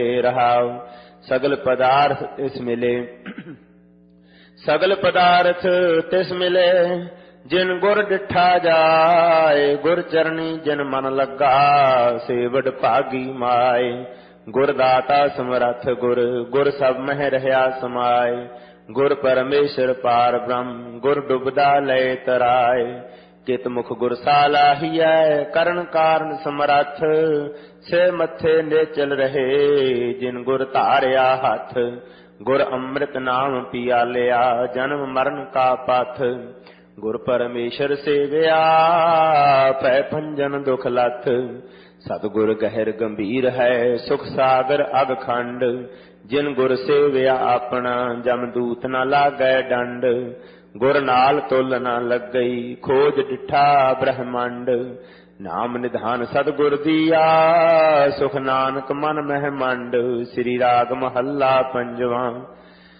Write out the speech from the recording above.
रहाव। सगल पदार्थ तिस मिले, सगल पदार्थ तिस मिले, जिन गुर डिठा जाए। गुर चरणी जिन मन लगा, से वड भागी माए। गुर दाता समरथ गुर, गुर सब मह रहा समाए। गुर परमेश्वर पार ब्रह्म, गुर डुबदा लय तराए। कित मुख गुर सालाहिया, करण कारण समरथ। से मथे नेचल रहे, जिन गुर धारिया हथ। गुर अमृत नाम पिया लिया, जन्म मरण का पथ। गुर परमेश्वर सेविया, पै भंजन दुख लथ। सतगुर गहर गंभीर है, सुख सागर अगखंड। जिन गुर सेविया अपना, जमदूत न लागै दंड। गुर नाल तुल न लगई, खोज डिठा ब्रह्मंड। नाम निधान सतगुर दिया, सुख नानक मन मह मंड। श्री राग महला पंजवा।